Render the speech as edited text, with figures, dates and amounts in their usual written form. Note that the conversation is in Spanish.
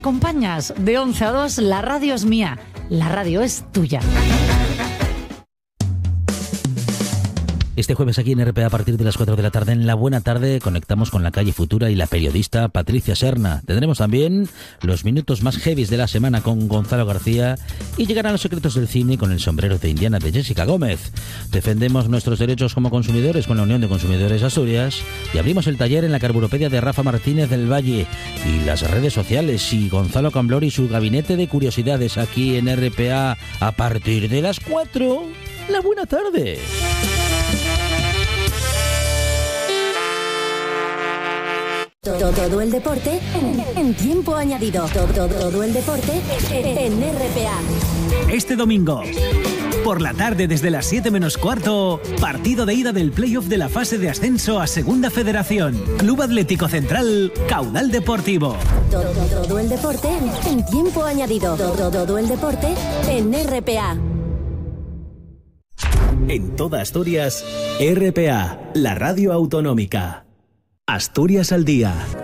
Acompañas de 11 a 2, la radio es mía, la radio es tuya. Este jueves aquí en RPA a partir de las 4 de la tarde en La Buena Tarde conectamos con la calle Futura y la periodista Patricia Serna. Tendremos también los minutos más heavies de la semana con Gonzalo García y llegarán los secretos del cine con el sombrero de Indiana de Jessica Gómez. Defendemos nuestros derechos como consumidores con la Unión de Consumidores Asturias y abrimos el taller en la Carburopedia de Rafa Martínez del Valle y las redes sociales y Gonzalo Camblor y su gabinete de curiosidades aquí en RPA a partir de las 4. La Buena Tarde. Todo el deporte en tiempo añadido. Todo el deporte en RPA. Este domingo, por la tarde desde las 7 menos cuarto, partido de ida del playoff de la fase de ascenso a Segunda Federación. Club Atlético Central, Caudal Deportivo. Todo el deporte en tiempo añadido. Todo el deporte en RPA. En toda Asturias, RPA, la radio autonómica. Asturias al día.